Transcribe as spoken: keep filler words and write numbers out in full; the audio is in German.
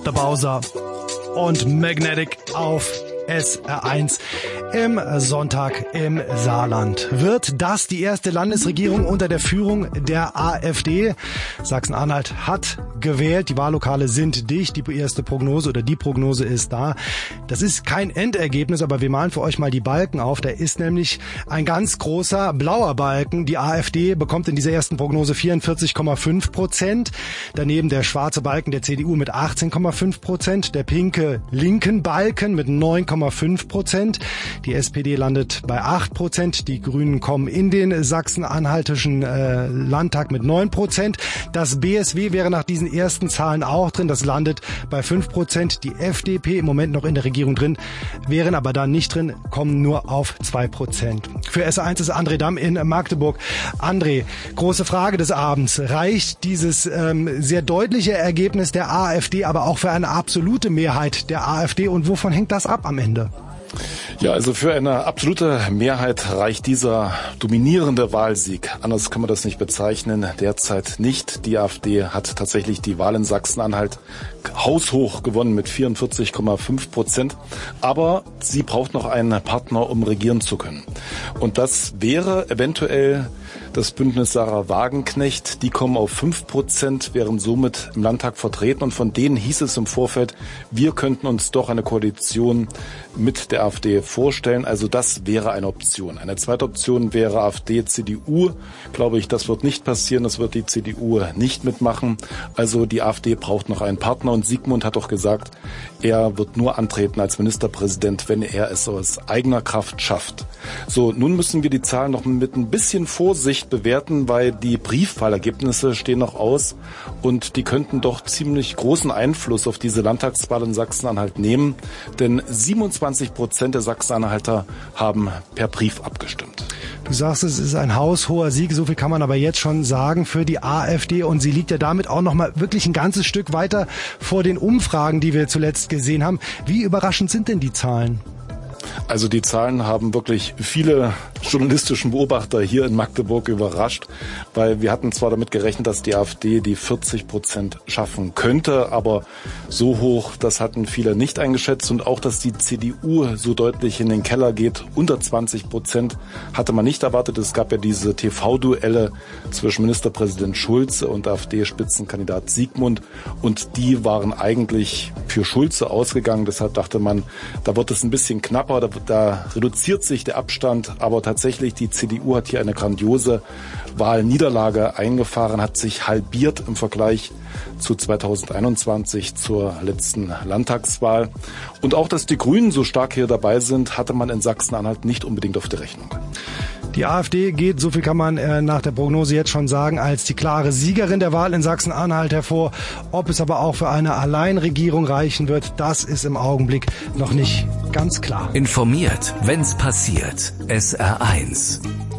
The Bowser und Magnetic auf S R eins im Sonntag im Saarland. Wird das die erste Landesregierung unter der Führung der AfD? Sachsen-Anhalt hat gewählt. Die Wahllokale sind dicht. Die erste Prognose oder die Prognose ist da. Das ist kein Endergebnis, aber wir malen für euch mal die Balken auf. Da ist nämlich ein ganz großer blauer Balken. Die AfD bekommt in dieser ersten Prognose vierundvierzig Komma fünf Prozent. Daneben der schwarze Balken der C D U mit achtzehn Komma fünf Prozent. Der pinke linken Balken mit neun Komma fünf Prozent. Die S P D landet bei acht Prozent. Die Grünen kommen in den sachsen-anhaltischen äh, Landtag mit neun Prozent. Das B S W wäre nach diesen ersten Zahlen auch drin. Das landet bei fünf Prozent. Die F D P im Moment noch in der Regierung drin, wären aber da nicht drin, kommen nur auf zwei Prozent. Für S R eins ist André Damm in Magdeburg. André, große Frage des Abends. Reicht dieses ähm, sehr deutliche Ergebnis der AfD aber auch für eine absolute Mehrheit der AfD? Und wovon hängt das ab am Ende? Ja, also für eine absolute Mehrheit reicht dieser dominierende Wahlsieg. Anders kann man das nicht bezeichnen. Derzeit nicht. Die AfD hat tatsächlich die Wahl in Sachsen-Anhalt haushoch gewonnen mit vierundvierzig Komma fünf Prozent. Aber sie braucht noch einen Partner, um regieren zu können. Und das wäre eventuell das Bündnis Sarah Wagenknecht. Die kommen auf fünf Prozent, wären somit im Landtag vertreten. Und von denen hieß es im Vorfeld, wir könnten uns doch eine Koalition mit der AfD vorstellen. Also das wäre eine Option. Eine zweite Option wäre AfD, C D U. Glaube ich, das wird nicht passieren. Das wird die C D U nicht mitmachen. Also die AfD braucht noch einen Partner. Und Sigmund hat doch gesagt, er wird nur antreten als Ministerpräsident, wenn er es aus eigener Kraft schafft. So, nun müssen wir die Zahlen noch mit ein bisschen Vorsicht bewerten, weil die Briefwahlergebnisse stehen noch aus und die könnten doch ziemlich großen Einfluss auf diese Landtagswahl in Sachsen-Anhalt nehmen, denn siebenundzwanzig Prozent der Sachsen-Anhalter haben per Brief abgestimmt. Du sagst, es ist ein haushoher Sieg, so viel kann man aber jetzt schon sagen für die AfD und sie liegt ja damit auch noch mal wirklich ein ganzes Stück weiter vor den Umfragen, die wir zuletzt gesehen haben. Wie überraschend sind denn die Zahlen? Also die Zahlen haben wirklich viele journalistischen Beobachter hier in Magdeburg überrascht, weil wir hatten zwar damit gerechnet, dass die AfD die vierzig Prozent schaffen könnte, aber so hoch, das hatten viele nicht eingeschätzt und auch, dass die C D U so deutlich in den Keller geht, unter zwanzig Prozent, hatte man nicht erwartet. Es gab ja diese T V-Duelle zwischen Ministerpräsident Schulze und AfD-Spitzenkandidat Sigmund und die waren eigentlich für Schulze ausgegangen. Deshalb dachte man, da wird es ein bisschen knapper, da, da reduziert sich der Abstand, aber tatsächlich die C D U hat hier eine grandiose Wahlniederlage eingefahren, hat sich halbiert im Vergleich zu zweitausendeinundzwanzig zur letzten Landtagswahl. Und auch, dass die Grünen so stark hier dabei sind, hatte man in Sachsen-Anhalt nicht unbedingt auf der Rechnung. Die AfD geht, so viel kann man äh, nach der Prognose jetzt schon sagen, als die klare Siegerin der Wahl in Sachsen-Anhalt hervor. Ob es aber auch für eine Alleinregierung reichen wird, das ist im Augenblick noch nicht ganz klar. Informiert, wenn's passiert. S R eins.